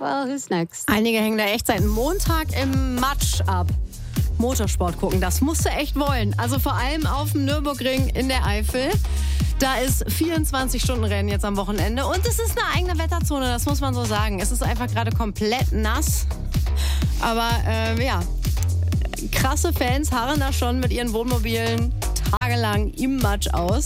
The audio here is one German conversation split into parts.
Well, who's next? Einige hängen da echt seit Montag im Matsch ab. Motorsport gucken, das musst du echt wollen. Also vor allem auf dem Nürburgring in der Eifel. Da ist 24-Stunden-Rennen jetzt am Wochenende und es ist eine eigene Wetterzone, das muss man so sagen. Es ist einfach gerade komplett nass. Aber krasse Fans harren da schon mit ihren Wohnmobilen tagelang im Matsch aus.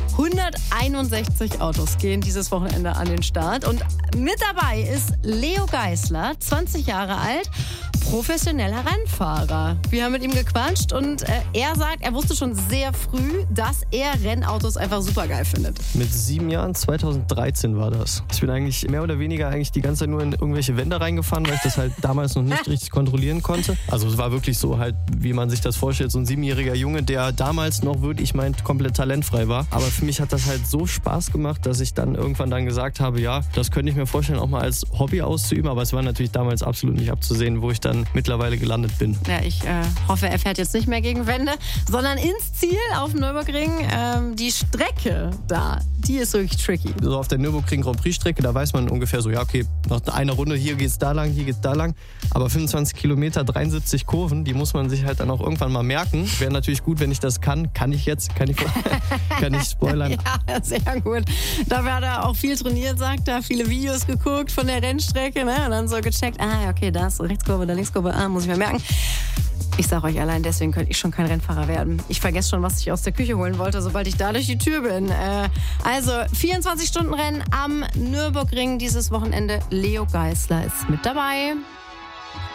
161 Autos gehen dieses Wochenende an den Start. Und mit dabei ist Leo Geisler, 20 Jahre alt, professioneller Rennfahrer. Wir haben mit ihm gequatscht und er sagt, er wusste schon sehr früh, dass er Rennautos einfach super geil findet. Mit 7 Jahren, 2013 war das. Ich bin eigentlich mehr oder weniger die ganze Zeit nur in irgendwelche Wände reingefahren, weil ich das halt damals noch nicht richtig kontrollieren konnte. Also es war wirklich so halt, wie man sich das vorstellt, so ein 7-jähriger Junge, der damals noch, würde ich meinen, komplett talentfrei war. Aber für mich hat das halt so Spaß gemacht, dass ich dann irgendwann gesagt habe, ja, das könnte ich mir vorstellen, auch mal als Hobby auszuüben. Aber es war natürlich damals absolut nicht abzusehen, wo ich dann mittlerweile gelandet bin. Ja, ich hoffe, er fährt jetzt nicht mehr gegen Wände, sondern ins Ziel auf dem Nürburgring. Die Strecke da, die ist wirklich tricky. So auf der Nürburgring Grand Prix Strecke, da weiß man ungefähr so, ja okay, nach einer Runde, hier geht's da lang, hier geht's da lang. Aber 25 Kilometer, 73 Kurven, die muss man sich halt dann auch irgendwann mal merken. Wäre natürlich gut, wenn ich das kann. Kann ich spoilern. Ja, sehr gut. Da hat er auch viel trainiert, sagt er, viele Videos geguckt von der Rennstrecke, ne? Und dann so gecheckt, okay, da ist Rechtskurve, da Linkskurve, muss ich mir merken. Ich sag euch allein, deswegen könnte ich schon kein Rennfahrer werden. Ich vergesse schon, was ich aus der Küche holen wollte, sobald ich da durch die Tür bin. Also 24-Stunden-Rennen am Nürburgring dieses Wochenende. Leo Geisler ist mit dabei.